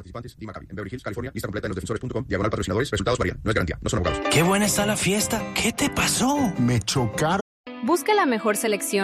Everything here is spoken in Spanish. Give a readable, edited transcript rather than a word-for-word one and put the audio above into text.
participantes, Di Maccabi, en Beverly Hills, California. Lista completa en losdefensores.com/patrocinadores. Resultados varían. No es garantía. No son abogados. ¡Qué buena está la fiesta! ¿Qué te pasó? Me chocaron. Busca la mejor selección